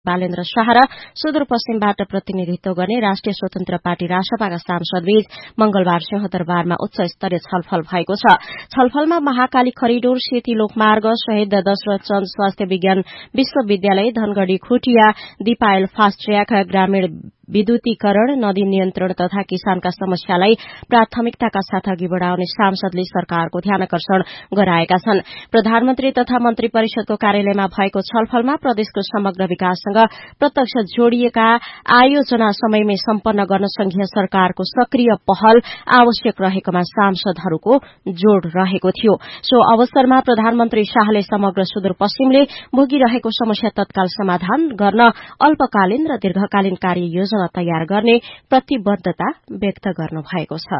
बालेन्द्र शाह र सुदूरपश्चिमबाट प्रतिनिधित्व गर्ने राष्ट्रिय स्वतन्त्र पार्टी रासपाका सांसदबीच मंगलबार सिंहदरबारमा उच्च स्तरीय छलफल भएको छ। छलफलमा महाकाली खरिडोर, सेती लोकमार्ग, शहीद दशरथ चन्द स्वास्थ्य विज्ञान विश्वविद्यालय, धनगढ़ी खुटिया, दिपायल फास्ट ट्र्याक, ग्रामीण विद्युतीकरण, नदी नियन्त्रण तथा किसानका समस्यालाई प्राथमिकताका साथ अघि बढ़ाउने सांसदले सरकारको ध्यानकर्षण गराएका छन्। प्रधानमन्त्री तथा मन्त्री परिषदको कार्यालयमा भएको छलफलमा प्रदेशको समग्र विकाससँग प्रत्यक्ष जोडिएका आयोजना समयमै सम्पन्न गर्न संघीय सरकारको सक्रिय पहल आवश्यक रहेकोमा सांसदहरूको जोड़ रहेको थियो। सो अवसरमा प्रधानमन्त्री शाहले समग्र सुदूरपश्चिमले भोगिरहेको समस्या तत्काल समाधान गर्न अल्पकालीन र दीर्घकालीन कार्ययोजना तयार गर्ने प्रतिबद्धता व्यक्त गर्नु भएको छ।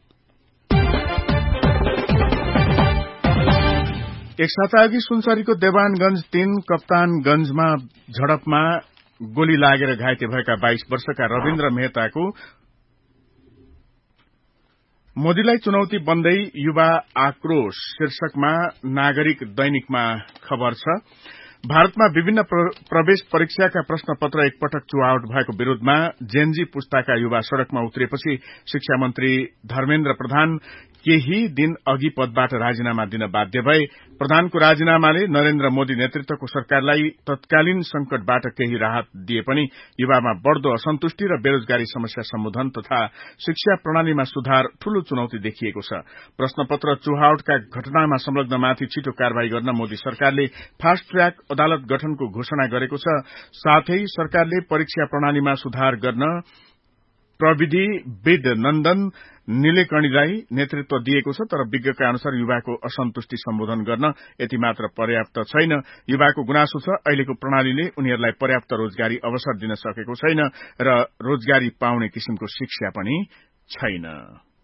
एक साताअघि सुनसरीको देवानगंज 3 कप्तानगंजमा झडपमा गोली लागेर घाइते भएका 22 वर्षका रविन्द्र मेहताको मोदीलाई चुनौती बन्दै युवा आक्रोश शीर्षकमा नागरिक दैनिकमा खबर छ। भारतमा विभिन्न प्रवेश परीक्षाका प्रश्न पत्र एकपटक चुहावट भएको विरोधमा जेनजी पुस्ताका युवा सड़कमा उत्रिएपछि शिक्षा मन्त्री धर्मेन्द्र प्रधान केही दिन अघि पदबाट राजीनामा दिन बाध्य भए। प्रधानको राजीनामाले नरेन्द्र मोदी नेतृत्वको सरकारलाई तत्कालीन संकटबाट केही राहत दिए पनि युवामा बढ़दो असन्तुष्टि र बेरोजगारी समस्या सम्बोधन तथा शिक्षा प्रणालीमा सुधार ठूलो चुनौती देखिएको छ। प्रश्नपत्र चुहावटका घटनामा संलग्नमाथि छिटो कार्यवाही गर्न मोदी सरकारले फास्ट ट्र्याक अदालत गठनको घोषणा गरेको छ। साथै सरकारले परीक्षा प्रणालीमा सुधार गर्न प्रविधिविद नन्दन निलेकणीलाई नेतृत्व दिएको छ। तर विज्ञका अनुसार युवाको असन्तुष्टि सम्बोधन गर्न यति मात्र पर्याप्त छैन। युवाको गुनासो छ अहिलेको प्रणालीले उनीहरूलाई पर्याप्त रोजगारी अवसर दिन सकेको छैन र रोजगारी पाउने किसिमको शिक्षा पनि छैन।